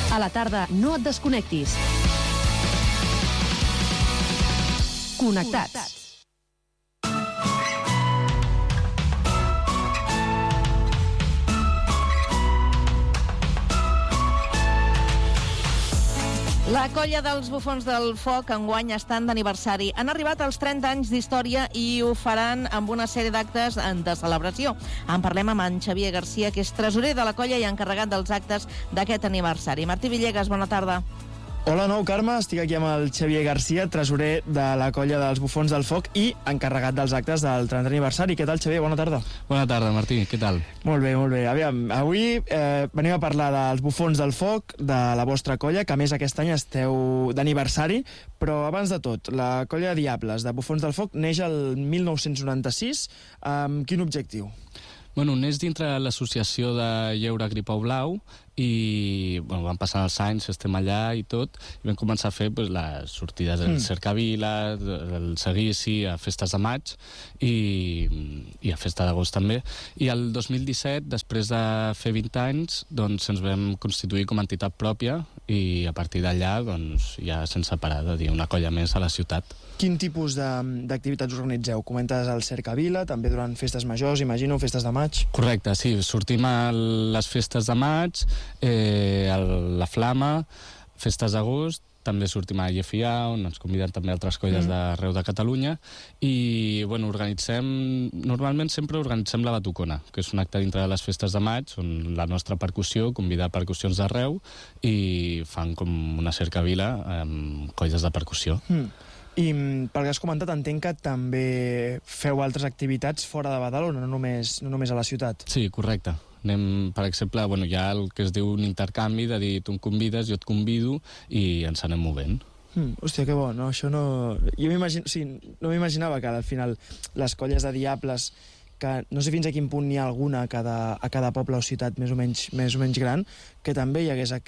A la tarda, no et desconnectis. Connectats. La colla dels Bufons del Foc enguany estan d'aniversari. Han arribat als 30 anys d'història i ho faran amb una sèrie d'actes de celebració. En parlem amb en Xavier Garcia, que és tresorer de la colla i encarregat dels actes d'aquest aniversari. Martí Villegas, bona tarda. Hola, Carme, estic aquí amb el Xavier Garcia, tresorer de la colla dels Bufons del Foc i encarregat dels actes del 30 aniversari. Què tal, Xavier? Bona tarda. Bona tarda, Martí, què tal? Molt bé, molt bé. Aviam, avui venim a parlar dels Bufons del Foc, de la vostra colla, que a més aquest any esteu d'aniversari, però abans de tot, la colla de Diables de Bufons del Foc neix el 1996. Amb quin objectiu? Bueno, neix dintre l'associació de Lleure Gripau Blau i van passant els anys, estem allà i tot, i vam començar a fer les sortides del Cercavila, el seguici, a festes de maig i a festa d'agost també. I el 2017, després de fer 20 anys, doncs ens vam constituir com a entitat pròpia i a partir d'allà ja sense parar de dir una colla més a la ciutat. Quin tipus d'activitats organitzeu? Comentes el Cercavila, també durant festes majors, imagino, festes de maig? Correcte, sí, sortim a les festes de maig, la Flama, festes d'agost, també sortim a Llefià, on ens conviden també altres colles d'arreu de Catalunya, i normalment sempre organitzem la Batucona, que és un acte dintre de les festes de maig, on la nostra percussió convida percussions d'arreu i fan com una cercavila amb colles de percussió. I pel que has comentat, entenc que també feu altres activitats fora de Badalona, no només a la ciutat. Sí, correcte. Anem, per exemple, hi ha el que es diu un intercanvi, de dir, tu em convides, jo et convido, i ens anem movent. Hòstia, que bo, no? Això no... Jo no m'imaginava que al final les colles de Diables, que no sé fins a quin punt n'hi ha alguna a cada poble o ciutat més o menys gran, que també hi hagués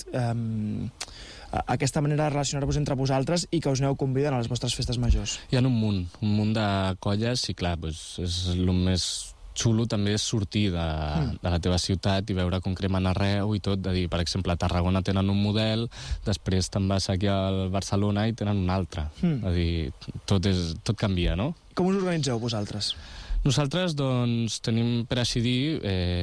aquesta manera de relacionar-vos entre vosaltres i que us aneu convidant a les vostres festes majors. Hi ha un munt de colles i clar, és el més xulo també és sortir de la teva ciutat i veure com cremen arreu i tot, de dir, per exemple, a Tarragona tenen un model, després te'n vas aquí a Barcelona i tenen un altre. És dir, tot canvia, no? Com us organitzeu vosaltres? Nosaltres, doncs, tenim, per així dir,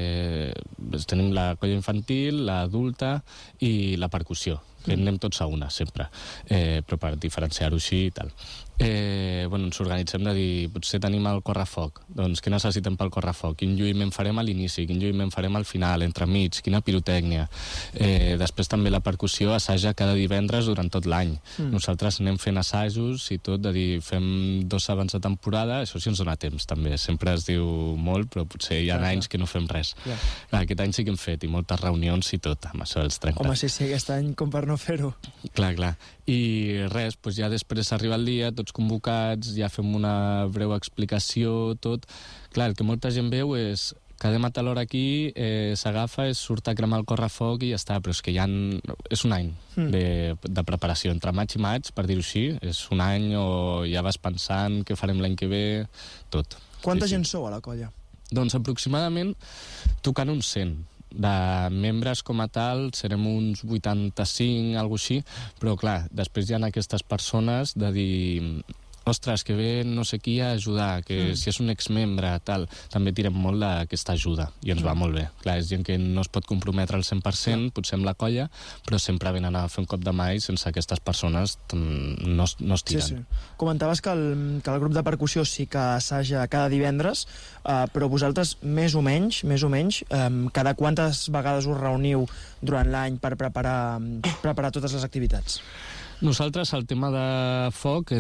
tenim la colla infantil, l'adulta i la percussió, que anem tots a una, sempre, però per diferenciar-ho així i tal. Ens organitzem de dir, potser tenim el correfoc, doncs què necessitem pel correfoc? Quin lluïment farem a l'inici, quin lluïment farem al final, entremig, quina pirotècnia. Després també la percussió assaja cada divendres durant tot l'any. Nosaltres anem fent assajos i tot, de dir, fem 2 abans de temporada, això sí ens dona temps també, sempre es diu molt, però potser hi ha anys que no fem res. Aquest any sí que hem fet, i moltes reunions i tot, amb això dels 30. Home, sí, aquest any com per no fer-ho. Clar. I res, ja després arriba el dia, tots convocats, ja fem una breu explicació, tot. Clar, el que molta gent veu és quedem a tal hora aquí, s'agafa, surt a cremar el correfoc i ja està, però és que és un any de preparació, entre maig i maig, per dir-ho així, és un any o ja vas pensant què farem l'any que ve, tot. Quanta gent sou a la colla? Doncs aproximadament tocant uns 100. De membres com a tal serem uns 85, alguna així, però clar, després hi ha aquestes persones de dir, ostres, que ve no sé qui a ajudar, que si és un exmembre, tal, també tirem molt d'aquesta ajuda i ens va molt bé. Clar, és gent que no es pot comprometre al 100%, potser amb la colla, però sempre venen a fer un cop de mà i sense aquestes persones no es tiren. Sí. Comentaves que el grup de percussió sí que assaja cada divendres, però vosaltres més o menys, cada quantes vegades us reuniu durant l'any per preparar totes les activitats? Nosaltres, el tema de foc,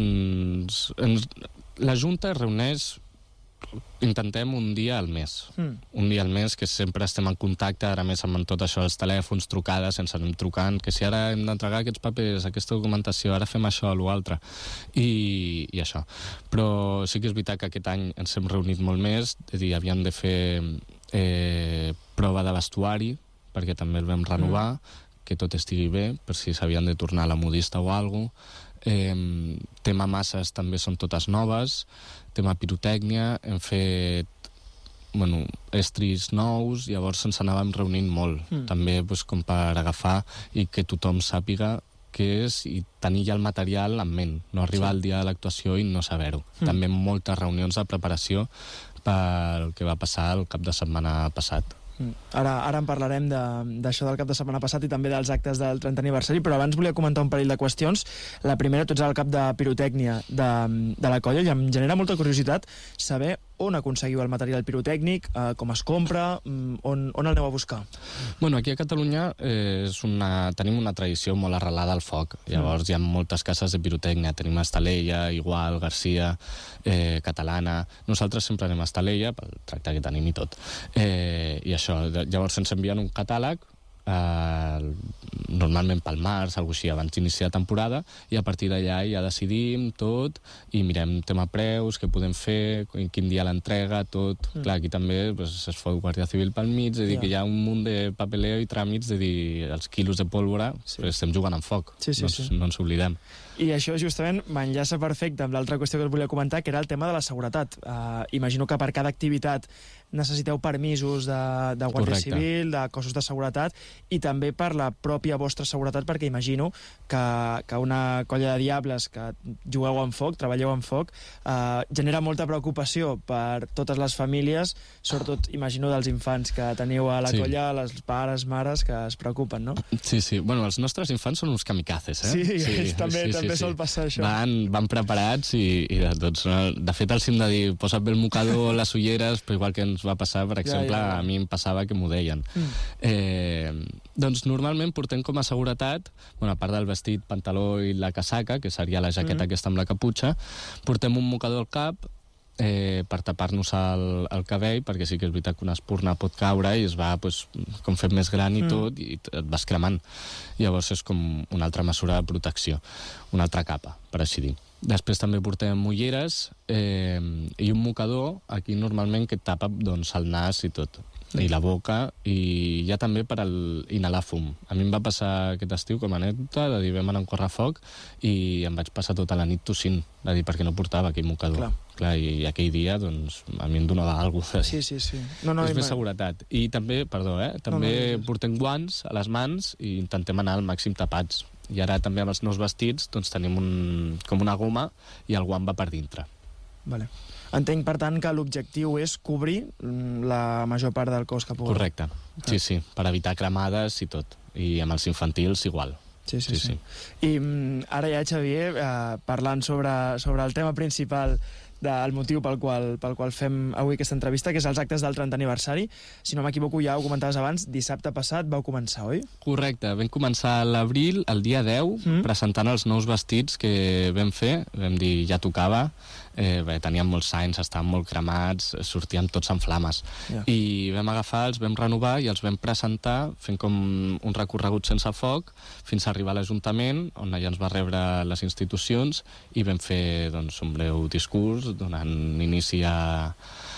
la Junta es reuneix, intentem un dia al mes. Un dia al mes, que sempre estem en contacte, ara més amb tot això, els telèfons, trucades, ens anem trucant, que si ara hem d'entregar aquests papers, aquesta documentació, ara fem això o l'altre, i això. Però sí que és veritat que aquest any ens hem reunit molt més, és a dir, havíem de fer prova de vestuari, perquè també el vam renovar, que tot estigui bé, per si s'havien de tornar a la modista o alguna cosa. Tema masses també són totes noves, tema pirotècnia, hem fet estris nous, llavors ens anàvem reunint molt, també com per agafar i que tothom sàpiga què és i tenir ja el material en ment, no arribar al dia de l'actuació i no saber-ho. També moltes reunions de preparació pel que va passar el cap de setmana passat. Ara en parlarem d'això del cap de setmana passat i també dels actes del 30 aniversari, però abans volia comentar un parell de qüestions. La primera, tu ets al cap de pirotècnia de la colla i em genera molta curiositat saber on aconseguiu el material pirotècnic, com es compra, on el aneu a buscar. Aquí a Catalunya tenim una tradició molt arrelada al foc. Llavors hi ha moltes cases de pirotècnia. Tenim Estaleia, Igual, Garcia, Catalana. Nosaltres sempre anem a Estaleia pel tracte que tenim i tot. I això, llavors ens envien un catàleg normalment pel març, alguna cosa així, abans d'iniciar la temporada, i a partir d'allà ja decidim tot i mirem tema preus, què podem fer, quin dia l'entrega, tot. Clar, aquí també es fot Guàrdia Civil pel mig, és a dir, que hi ha un munt de papeleo i tràmits, és a dir, els quilos de pólvora, estem jugant amb foc, no ens oblidem. I això justament m'enllaça perfecte amb l'altra qüestió que us volia comentar, que era el tema de la seguretat. Imagino que per cada activitat necessiteu permisos de Guàrdia Civil, de cossos de seguretat, i també per la pròpia vostra seguretat, perquè imagino que una colla de diables que jugueu amb foc, treballeu amb foc, genera molta preocupació per totes les famílies, sobretot, imagino, dels infants que teniu a la colla, les pares, mares, que es preocupen, no? Sí. Bueno, els nostres infants són uns kamikazes, eh? Sí, també sol passar això. Van preparats i doncs, de fet, els hem de dir, posa't bé el mocador, les ulleres, però igual que ens va passar, per exemple, a mi em passava que m'ho deien. Doncs normalment portem com a seguretat, a part del vestit, pantaló i la casaca, que seria la jaqueta aquesta amb la caputxa, portem un mocador al cap per tapar-nos el cabell, perquè sí que és veritat que una espurna pot caure i es va com fet més gran i tot, i et vas cremant. Llavors és com una altra mesura de protecció, una altra capa, per així dir. Després també portem ulleres i un mocador, aquí normalment que et tapa el nas i tot, i la boca, i ja també per inhalar fum. A mi em va passar aquest estiu com a anècdota, de dir, vam anar a un correfoc i em vaig passar tota la nit tossint, de dir, perquè no portava aquell mocador. Clar, i aquell dia, doncs, a mi em donava alguna cosa. Sí. És més seguretat. I també, també portem guants a les mans i intentem anar al màxim tapats. I ara també amb els nous vestits doncs tenim com una goma i el guant va per dintre. Vale. Entenc, per tant, que l'objectiu és cobrir la major part del cos que pugui. Correcte, sí, per evitar cremades i tot. I amb els infantils igual. Sí. I ara ja, Xavier, parlant sobre el tema principal del motiu pel qual fem avui aquesta entrevista, que és els actes del 30 aniversari. Si no m'equivoco, ja ho comentaves abans, dissabte passat vau començar, oi? Correcte, vam començar a l'abril, el dia 10, presentant els nous vestits que vam fer. Vam dir, ja tocava, teníem molts anys, estàvem molt cremats, sortíem tots en flames. I vam agafar, els vam renovar i els vam presentar fent com un recorregut sense foc fins a arribar a l'Ajuntament, on allà ens va rebre les institucions i vam fer un breu discurs donant inici al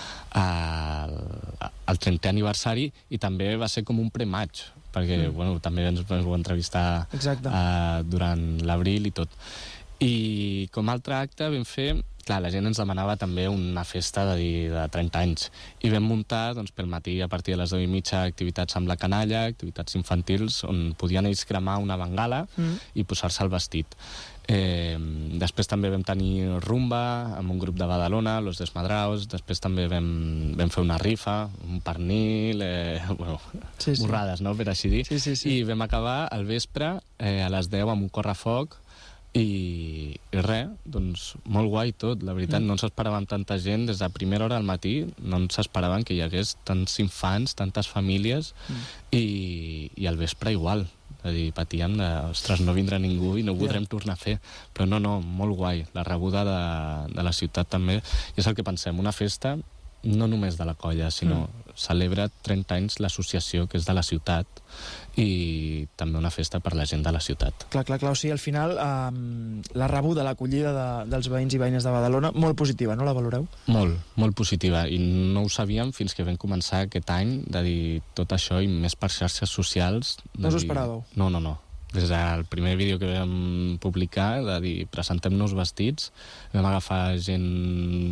30è aniversari, i també va ser com un pre-match, perquè també ens vau entrevistar durant l'abril i tot. I com a altre acte vam fer, clar, la gent ens demanava també una festa de 30 anys, i vam muntar pel matí a partir de les 10:30 activitats amb la canalla, activitats infantils on podien ells cremar una bengala i posar-se el vestit. Després també vam tenir rumba amb un grup de Badalona, Los Desmadraos. Després també vam fer una rifa, un pernil, borrades, no?, per així dir. I vam acabar al vespre a les 10 amb un correfoc i res, doncs molt guai tot, la veritat. No ens esperàvem tanta gent des de primera hora al matí, no ens esperaven que hi hagués tants infants, tantes famílies, i al vespre igual. És a dir, patíem ostres, no vindrà ningú i no ho podrem tornar a fer. Però no, molt guai. La rebuda de la ciutat també. I és el que pensem, una festa no només de la colla, sinó celebra 30 anys l'associació, que és de la ciutat, i també una festa per la gent de la ciutat. Clar, o sigui, al final la rebuda, l'acollida dels veïns i veïnes de Badalona, molt positiva, no la valoreu? Molt positiva, i no ho sabíem fins que vam començar aquest any, de dir tot això i més per xarxes socials. No us ho esperàveu? No. Des del primer vídeo que vam publicar, de dir, presentem nous vestits, vam agafar gent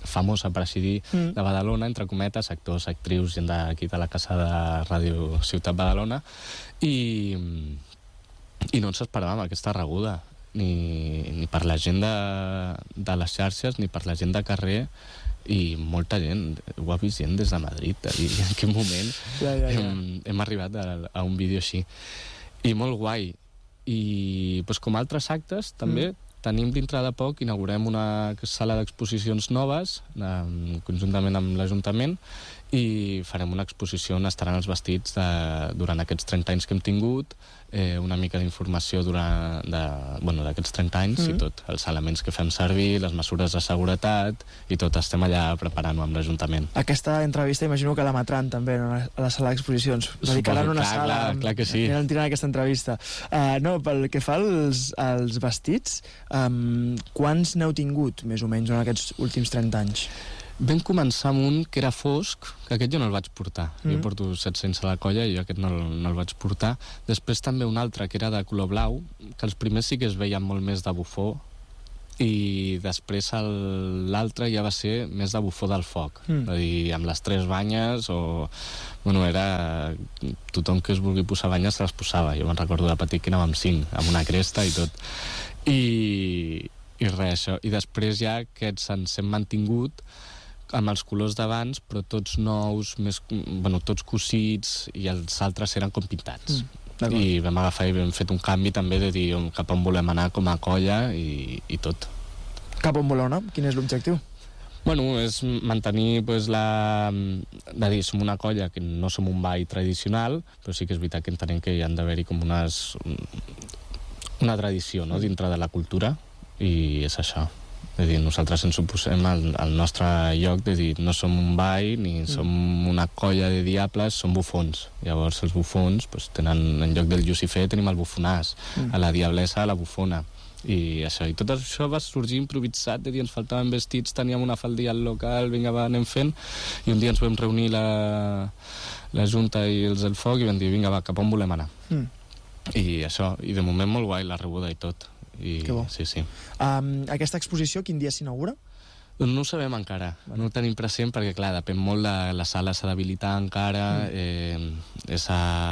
famosa, per així dir, de Badalona, entre cometes, actors, actrius, gent d'aquí de la casa de Ràdio Ciutat Badalona, i no ens esperàvem aquesta rebuda, ni per la gent de les xarxes, ni per la gent de carrer, i molta gent, ho ha vist gent des de Madrid, i en quin moment hem arribat a un vídeo així. I molt guai. I com altres actes, també, tenim dintre de poc, inaugurem una sala d'exposicions noves, conjuntament amb l'Ajuntament, i farem una exposició on estaran els vestits durant aquests 30 anys que hem tingut, una mica d'informació d'aquests 30 anys i tot, els elements que fem servir, les mesures de seguretat i tot, estem allà preparant-ho amb l'Ajuntament. Aquesta entrevista imagino que l'emetran també a la sala d'exposicions. Dedicaran una sala... Clar que sí. Tirant aquesta entrevista. Pel que fa als vestits, quants n'heu tingut, més o menys, en aquests últims 30 anys? Vam començar amb un que era fosc, que aquest jo no el vaig portar. Jo porto 700 a la colla i jo aquest no el vaig portar. Després també un altre, que era de color blau, que els primers sí que es veien molt més de bufó, i després l'altre ja va ser més de bufó del foc. És a dir, amb les 3 banyes, era... Tothom que es vulgui posar banyes se les posava. Jo me'n recordo de petit que anava amb 5, amb una cresta i tot. I res, això. I després ja aquests ens hem mantingut amb els colors d'abans, però tots nous, tots cosits, i els altres eren com pintats. I vam agafar i vam fet un canvi també de dir cap on volem anar com a colla i tot. Cap on voleu anar? Quin és l'objectiu? És mantenir de dir, som una colla que no som un ball tradicional, però sí que és veritat que entenem que hi han d'haver-hi com una tradició dintre de la cultura, i és això. És a dir, nosaltres ens oposem al nostre lloc de dir, no som un ball ni som una colla de diables, som bufons. Llavors els bufons tenen, en lloc del Llucifer tenim el bufonàs, a la diablessa la bufona, i això. I tot això va sorgir improvisat, de dir, ens faltaven vestits, teníem una faldilla al local, vinga, anem fent, i un dia ens vam reunir la Junta i els del Foc i vam dir, vinga, va, cap on volem anar. I això, i de moment molt guai la rebuda i tot. Que bo. Sí. Aquesta exposició quin dia s'inaugura? No ho sabem encara, no ho tenim present perquè, clar, depèn molt de la sala, s'ha d'habilitar encara, és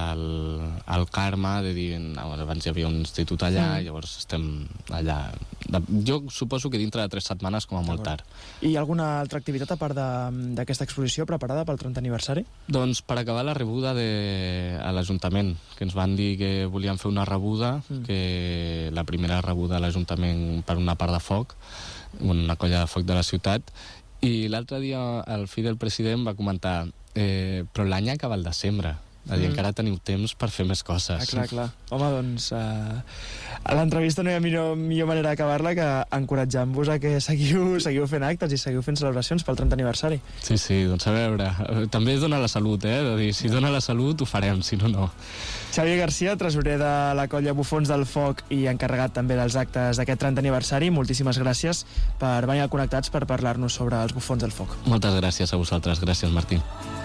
al Carme, de dir, abans hi havia un institut allà, llavors estem allà. Jo suposo que dintre de 3 setmanes com a molt tard. I hi ha alguna altra activitat a part d'aquesta exposició preparada pel 30 aniversari? Doncs per acabar la rebuda a l'Ajuntament, que ens van dir que volien fer una rebuda, que la primera rebuda a l'Ajuntament per una part de foc, una colla de foc de la ciutat, i l'altre dia el fill del president va comentar però l'any acaba al desembre, és a dir, encara teniu temps per fer més coses. Clar. Home, doncs a l'entrevista no hi ha millor manera d'acabar-la que encoratjant-vos a que seguiu fent actes i seguiu fent celebracions pel 30 aniversari. Sí, doncs a veure, també dona la salut, de dir, si dona la salut ho farem, si no, no. Xavier Garcia, tresorer de la colla Bufons del Foc i encarregat també dels actes d'aquest 30 aniversari, moltíssimes gràcies per venir a Connectats per parlar-nos sobre els Bufons del Foc. Moltes gràcies a vosaltres, gràcies Martí.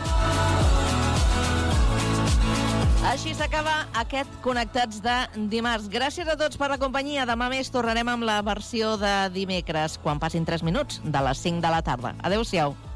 Així s'acaba aquest Connectats de dimarts. Gràcies a tots per la companyia. Demà més tornarem amb la versió de dimecres, quan passin 3 minuts de les 5 de la tarda. Adéu-siau.